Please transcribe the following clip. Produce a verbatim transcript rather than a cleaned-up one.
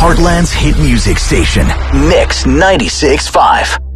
Heartland's hit music station, Mix ninety-six point five.